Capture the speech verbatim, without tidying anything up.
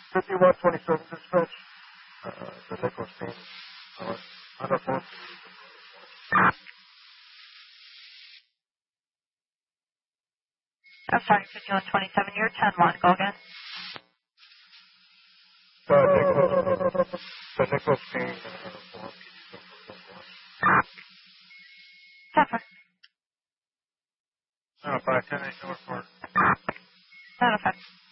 fifty-one twenty-seven dispatch. Uh, the Nicholas team. Uh, on the phone. I'm sorry, fifty-one twenty-seven, you're ten one, go again. The Nicholas, the Nicholas team. Pepper. Uh, five ten eight North Park. None effect.